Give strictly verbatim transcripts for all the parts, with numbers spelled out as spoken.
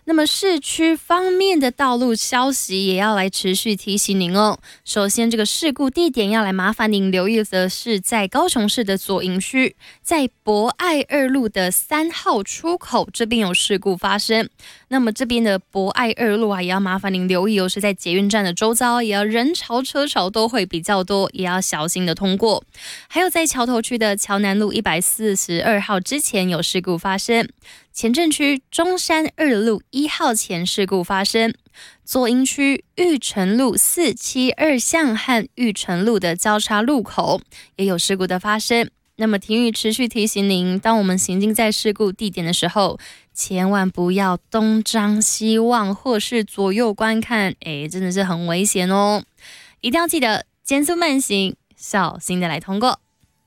那么市区方面的道路消息也要来持续提醒您哦。首先，这个事故地点要来麻烦您留意的是在高雄市的左营区，在博爱二路的三号出口这边有事故发生。那么这边的博爱二路啊，也要麻烦您留意哦，是在捷运站的周遭，也要人潮车潮都会比较多，也要小心的通过。还有在桥头区的桥南路一百四十二号之前有事故发生。前镇区中山二路一号前事故发生，左营区玉成路四七二巷和玉成路的交叉路口也有事故的发生。那么停雨持续提醒您，当我们行进在事故地点的时候，千万不要东张西望或是左右观看，哎，真的是很危险哦！一定要记得减速慢行，小心的来通过。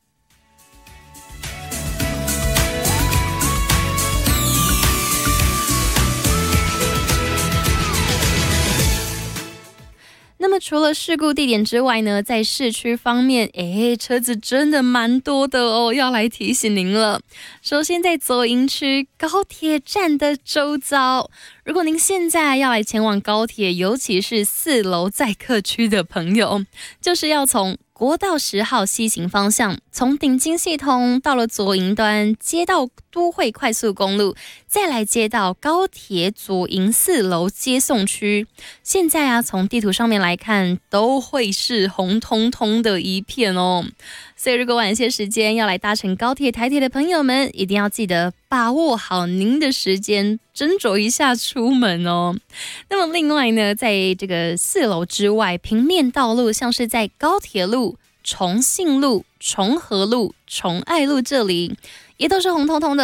那么除了事故地点之外呢，在市区方面，诶，车子真的蛮多的哦，要来提醒您了。首先在左营区高铁站的周遭，如果您现在要来前往高铁，尤其是四楼载客区的朋友，就是要从国道十号西行方向，从顶金系统到了左营端，接到都会快速公路，再来接到高铁左营四楼接送区。现在啊，从地图上面来看，都会是红彤彤的一片哦。所以如果晚些时间要来搭乘高铁、台铁的朋友们，一定要记得把握好您的时间，斟酌一下出门哦。那么另外呢，在这个四楼之外，平面道路像是在高铁路、重信路、重和路、重爱路这里，也都是红彤彤的。